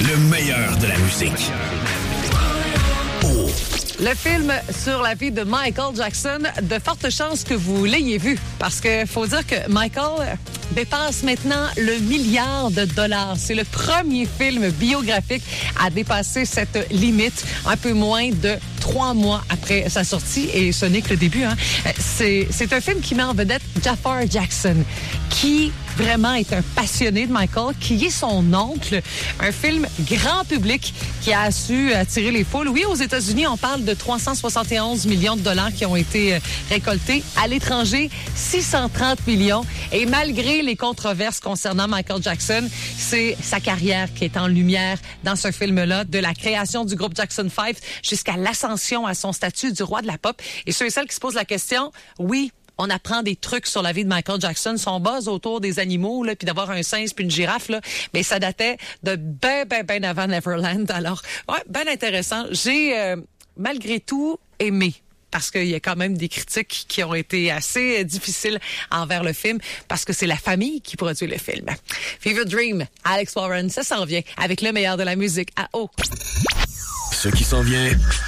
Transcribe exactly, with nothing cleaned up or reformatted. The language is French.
Le meilleur de la musique. Oh. Le film sur la vie de Michael Jackson, de fortes chances que vous l'ayez vu. Parce que faut dire que Michael dépasse maintenant le milliard de dollars. C'est le premier film biographique à dépasser cette limite, un peu moins de trois mois après sa sortie. Et ce n'est que le début. Hein. C'est, c'est un film qui met en vedette Jafar Jackson, qui vraiment est un passionné de Michael, qui est son oncle. Un film grand public qui a su attirer les foules. Oui, aux États-Unis, on parle de trois cent soixante et onze millions de dollars qui ont été récoltés. À l'étranger, six cent trente millions. Et malgré les controverses concernant Michael Jackson, c'est sa carrière qui est en lumière dans ce film-là, de la création du groupe Jackson five jusqu'à l'ascension à son statut du roi de la pop. Et ceux et celles qui se posent la question, oui, on apprend des trucs sur la vie de Michael Jackson, son buzz autour des animaux, là, puis d'avoir un singe puis une girafe, là, mais ça datait de ben, ben, ben avant Neverland. Alors, ouais, ben intéressant. J'ai, euh, malgré tout, aimé. Parce qu'il y a quand même des critiques qui ont été assez difficiles envers le film, parce que c'est la famille qui produit le film. Fever Dream, Alex Warren, ça s'en vient avec le meilleur de la musique à eau. Ce qui s'en vient